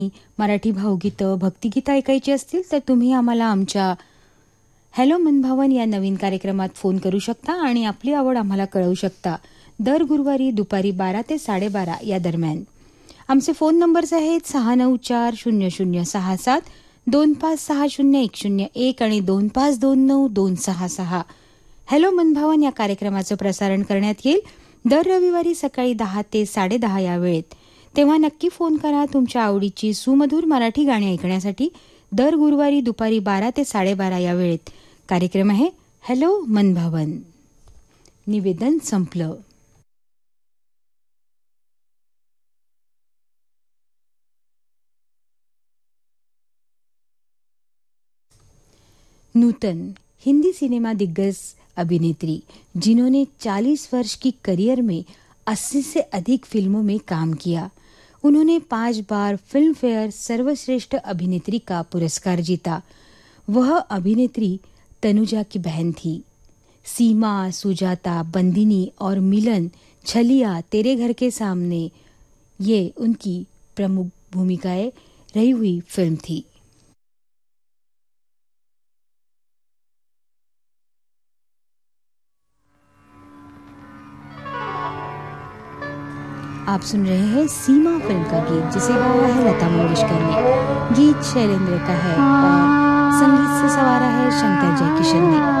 मराठी भावगीतं, भक्तिगीतं ऐकायची असतील तर तुम्ही आम्हाला आमच्या हॅलो मनभावन या नवीन कार्यक्रमात फोन करू शकता आणि आपली आवड आम्हाला कळवू शकता. दर गुरुवारी दुपारी 12 ते 12:30 या दरम्यान. आमचे फोन नंबर्स आहेत 6940067 2560 आणि 2529 हॅलो मनभावन या कार्यक्रमाचं प्रसारण करण्यात येईल दर रविवारी सकाळी 10 ते 10:30 या वेळेत. तेव्हा नक्की फोन करा तुमच्या आवडीची सुमधुर मराठी गाणी ऐकण्यासाठी. दर गुरुवारी दुपारी 12 ते 12:30 या वेळेत कार्यक्रम आहे हॅलो मनभावन. निवेदन संपलं. नूतन हिंदी सिनेमा दिग्गज अभिनेत्री जिन्होंने 40 वर्ष की करियर में 80 से अधिक फिल्मों में काम किया. उन्होंने 5 बार फिल्म फेयर सर्वश्रेष्ठ अभिनेत्री का पुरस्कार जीता. वह अभिनेत्री तनुजा की बहन थी. सीमा, सुजाता, बंदिनी और मिलन, छलिया, तेरे घर के सामने ये उनकी प्रमुख भूमिकाएं रही हुई फिल्म थी. आप सुन रहे हैं सीमा फिल्म का गीत जिसे गाया है लता मंगेशकर ने. गीत शैलेंद्र का है और संगीत से सवारा है शंकर जयकिशन ने.